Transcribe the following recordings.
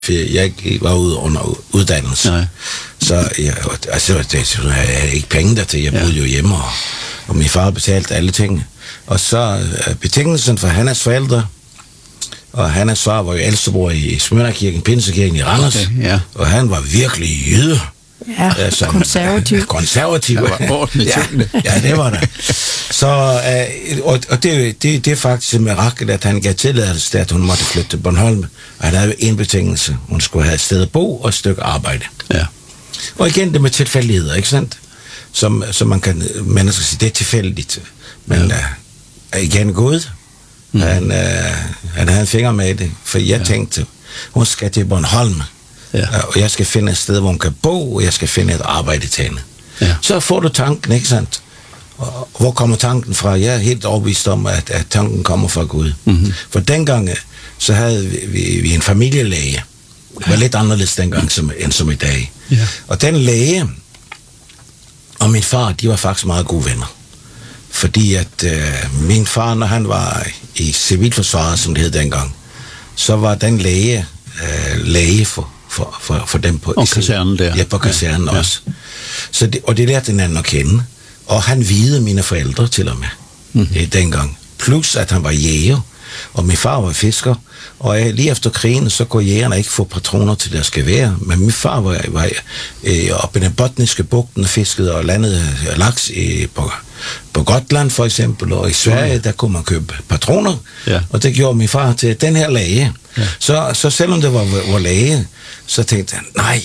jeg var ude under uddannelse. Nej. Så jeg havde ikke penge der til. Jeg boede jo hjemme, og min far betalte alle tingene. Og så betingelsen for Hannas forældre, og Hannas far var jo ældstebror i Smyrnakirken, Pinsekirken i Randers, okay, og han var virkelig jøde. Ja, konservativ. Konservativ. Der var orden i tingene. Ja, det var der. Så, og det er faktisk et mirakel, at han gav tilladelse til, at hun måtte flytte til Bornholm. Og han havde en betingelse. Hun skulle have et sted at bo og et stykke arbejde. Ja. Og igen det med tilfældigheder, ikke sandt? Som man skal sige, det er tilfældigt. Men igen Gud, han havde en finger med det. For jeg tænkte, hun skal til Bornholm. Ja. Og jeg skal finde et sted, hvor hun kan bo, og jeg skal finde et arbejde til hende. Ja. Så får du tanken, ikke sandt? Og hvor kommer tanken fra? Jeg er helt overbevist om, at tanken kommer fra Gud. Mm-hmm. For dengang, så havde vi en familielæge. Det var lidt anderledes dengang, end som i dag. Ja. Og den læge og min far, de var faktisk meget gode venner. Fordi at min far, når han var i civilforsvaret, som det hed dengang, så var den læge for dem på kasernen der. Ja, på kasernen også. Så det lærte hinanden at kende. Og han videde mine forældre til og med dengang. Plus at han var jæger, og min far var fisker. Og lige efter krigen, så kunne jægerne ikke få patroner til deres gevær. Men min far var oppe i den botniske bugten og fiskede og landede laks på Gotland for eksempel. Og i Sverige, der kunne man købe patroner. Ja. Og det gjorde min far til den her læge. Ja. Så selvom det var læge, så tænkte han, nej,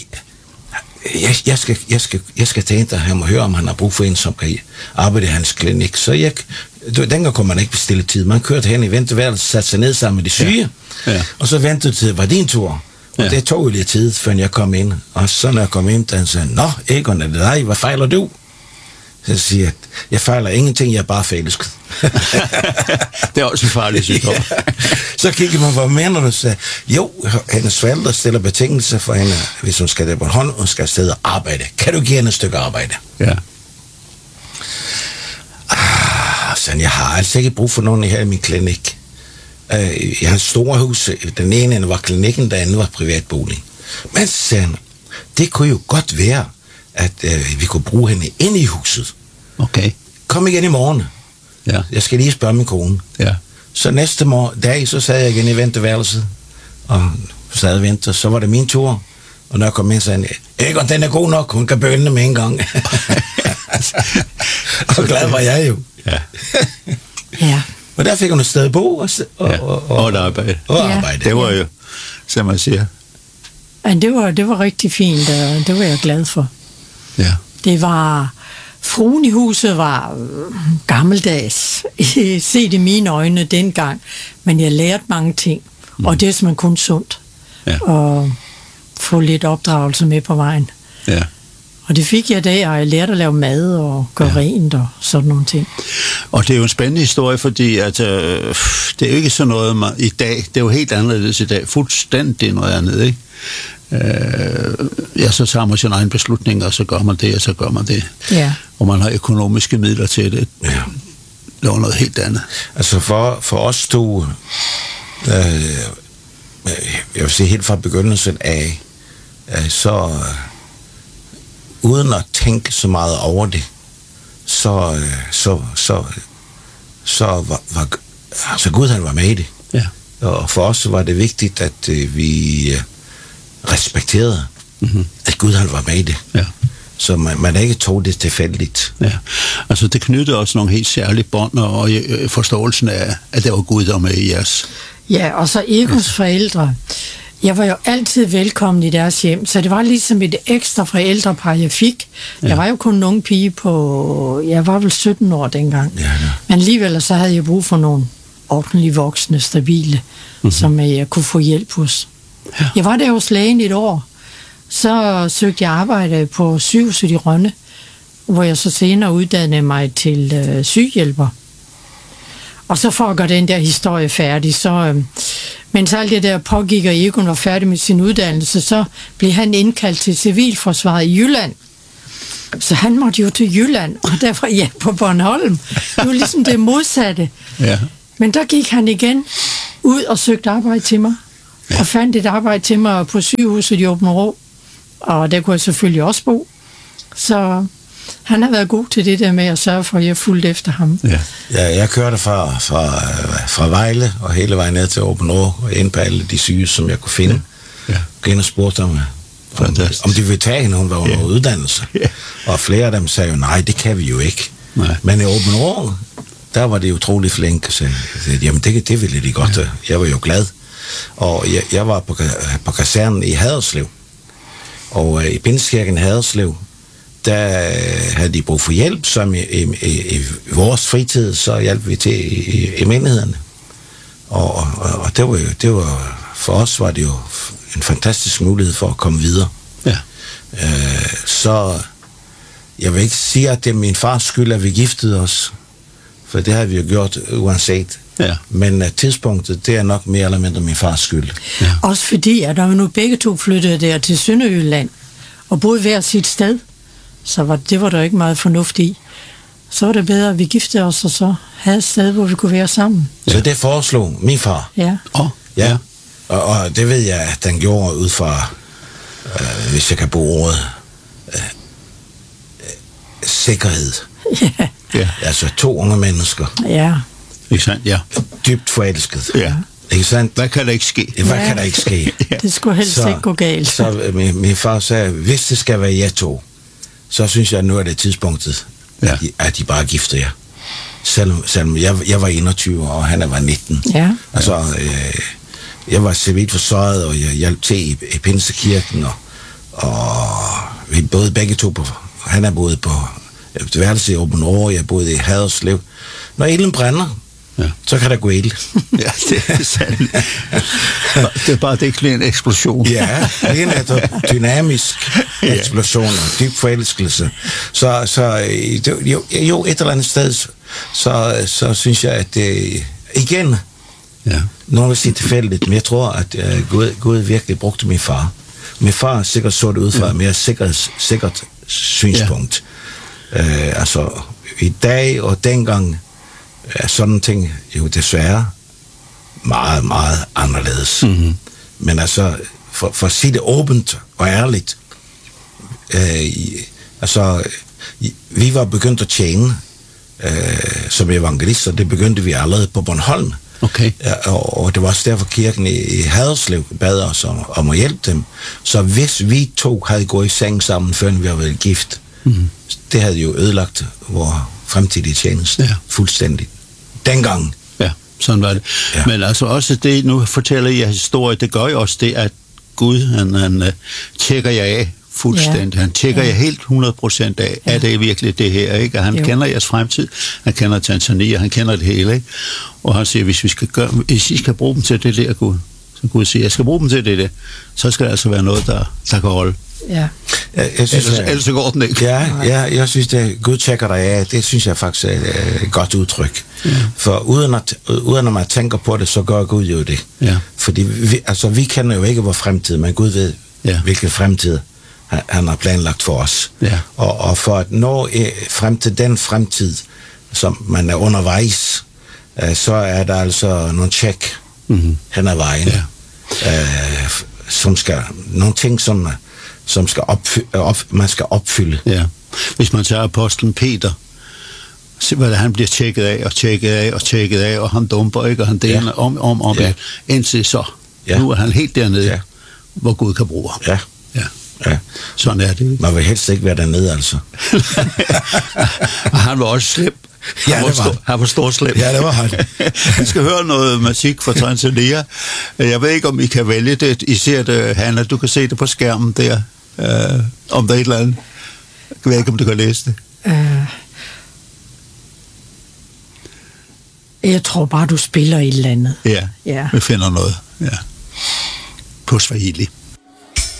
jeg skal tænke dig, han må høre, om han har brug for en, som kan arbejde i hans klinik. Så dengang kunne man ikke bestille tid. Man kørte hen i venteværelset, satte sig ned sammen med de syge, og så ventede til, det var din tur. Og det tog jo lidt tid, før jeg kom ind. Og så når jeg kom ind, han sagde, nå, Egon, er det dig? Hvad fejler du? Så siger jeg, jeg fejler ingenting, jeg er bare forelsket. Det er også en farlig sygdom. Så kiggede man, hvad mener du? Så jo, hendes forældre stiller betingelser for hende, hvis hun skal det på en hånd, hun skal afsted og arbejde. Kan du give hende et stykke arbejde? Ja. Så jeg har altså ikke brug for nogen her i min klinik. Jeg har et store hus. Den ene var klinikken, den anden var privatbolig. Men sagde, det kunne jo godt være, at vi kunne bruge hende ind i huset. Okay. Kom igen i morgen. Ja. Jeg skal lige spørge min kone. Ja. Så næste dag, så sad jeg igen i venteværelset, og sad og ventede. Så var det min tur, og når jeg kom ind, så sagde jeg, Egon, den er god nok, hun kan bønne med en gang. Og glad var jeg jo. Ja. Ja. Og der fik hun et sted at bo, og et arbejde. Og arbejde. Det var jo, som man siger. Ja, det var rigtig fint, og det var jeg glad for. Ja. Det var... Fruen i huset var gammeldags, set i mine øjne dengang, men jeg lærte mange ting, og det er simpelthen kun sundt, og få lidt opdragelse med på vejen. Ja. Og det fik jeg der, og jeg lærte at lave mad og gøre rent og sådan nogle ting. Og det er jo en spændende historie, fordi at, det er jo ikke sådan noget i dag, det er jo helt anderledes i dag, fuldstændig noget andet, ikke? Så tager man sin egen beslutning, og så gør man det, og så gør man det. Ja. Og man har økonomiske midler til det. Ja. Det var noget helt andet. Altså for os to, jeg vil sige helt fra begyndelsen af, så uden at tænke så meget over det, så Gud han var med i det. Ja. Og for os var det vigtigt, at vi respekterede, at Gud han var med i det. Ja. Så man ikke tog det tilfældigt. Ja, altså det knyttede også nogle helt særlige bånd og forståelsen af, at det var Gud, der var med i jeres. Ja, og så Egons forældre. Jeg var jo altid velkommen i deres hjem, så det var ligesom et ekstra forældrepar, jeg fik. Ja. Jeg var jo kun en ung pige på, jeg var vel 17 år dengang. Ja. Men alligevel så havde jeg brug for nogle ordentlige voksne, stabile, som jeg kunne få hjælp hos. Ja. Jeg var der hos lægen et år. Så søgte jeg arbejde på sygehuset i Rønne, hvor jeg så senere uddannede mig til sygehjælper. Og så for at gøre den der historie færdig, så mens alt det der pågik, og Egon var færdig med sin uddannelse, så blev han indkaldt til civilforsvaret i Jylland. Så han måtte jo til Jylland, og derfor på Bornholm. Det var ligesom det modsatte. Ja. Men der gik han igen ud og søgte arbejde til mig. og fandt et arbejde til mig på sygehuset i Aabenraa, og der kunne jeg selvfølgelig også bo. Så han har været god til det der med at sørge for, at jeg fulgte efter ham. Ja, jeg kørte fra Vejle og hele vejen ned til Aabenraa og ind på alle de syge, som jeg kunne finde. Gå ind og spurgte om de ville tage hende, hun var under uddannelse. Og flere af dem sagde jo, nej, det kan vi jo ikke. Men i Aabenraa, der var det utrolig flinke. Så jamen, det ville de godt. Jeg var jo glad. Og jeg var på kasernen i Haderslev. Og i Bindeskirken i Haderslev, der havde de brug for hjælp, som i vores fritid, så hjalp vi til i menigheden. Og det var for os var det jo en fantastisk mulighed for at komme videre. Så jeg vil ikke sige, at det er min fars skyld, at vi giftede os, for det har vi jo gjort uanset. Men tidspunktet, det er nok mere eller mindre min fars skyld. Også fordi, at når vi nu begge to flyttede der til Sønderjylland, og boede hver sit sted, så det var der ikke meget fornuft i. Så var det bedre, at vi giftede os, og så havde et sted, hvor vi kunne være sammen. Så det foreslog min far? Ja. Og det ved jeg, at den gjorde ud fra, hvis jeg kan bruge ordet, sikkerhed. Altså 2 unge mennesker. Ikke sandt? Dybt forelsket. Ikke sandt? Hvad kan der ikke ske? Hvad kan der ikke ske? Det skulle helst ikke gå galt. Så min far sagde, hvis det skal være jer 2, så synes jeg, at nu er det tidspunktet, at de bare gifter jer. Selvom jeg var 21, og han var 19. Altså, jeg var civilt forsøget, og jeg hjalp til i Pinsekirken, og vi boede begge to på, han er boet på et værelse i Aabenraa, jeg boede i Haderslev. Når ilden brænder, så kan der gå ild. Det er sandt. Det er bare, det ikke bliver en eksplosion. Det er en dynamisk eksplosion og dyb forelskelse. Så jo, et eller andet sted, så synes jeg, at det igen, nogen vil sige tilfældigt, men jeg tror, at Gud virkelig brugte min far. Min far sikkert så det ud fra et mere sikkert synspunkt. Altså, i dag og dengang er sådan ting jo desværre meget, meget anderledes. Men altså, for at sige det åbent og ærligt, vi var begyndt at tjene som evangelister. Det begyndte vi allerede på Bornholm. Og det var også derfor kirken i Haderslev bad os om at hjælpe dem. Så hvis vi 2 havde gået i seng sammen, før vi var været gift, det havde jo ødelagt vores fremtidige tjeneste fuldstændig. Dengang. Sådan var det. Men altså også det, nu fortæller jeg historie, det gør jo også det, at Gud, han tjekker jer af fuldstændig. Han tjekker jer helt 100% af. Er det virkelig det her, ikke? Og han kender jeres fremtid. Han kender Tanzania, han kender det hele, ikke? Og han siger, hvis I skal bruge dem til det der, Gud, så Gud siger, jeg skal bruge dem til det der, så skal det altså være noget, der kan holde. Jeg synes, ellers går den ikke. Jeg synes, det Gud tjekker dig af, det synes jeg faktisk er et godt udtryk. For uden at man tænker på det, så gør Gud jo det. Fordi vi kender jo ikke vores fremtid, men Gud ved, hvilken fremtid han har planlagt for os. Og for at nå frem til den fremtid, som man er undervejs, så er der altså nogle tjek hen ad vejen, som skal, nogle ting, som skal man skal opfylde. Hvis man tager apostlen Peter, se hvad han bliver tjekket af, og han dumper ikke, og han deler om indtil så. Nu er han helt dernede, hvor Gud kan bruge ham. Sådan er det. Man vil helst ikke være dernede, altså. Og han var også slem. Han var stor slem. Ja, det var han. Vi skal høre noget musik fra Tanzania. Jeg ved ikke, om I kan vælge det. I ser det, Hanna, du kan se det på skærmen der. Om der er et eller andet. Jeg ved ikke, om du kan læse det. Jeg tror bare, du spiller et eller andet. Ja. Vi finder noget. På Swahili.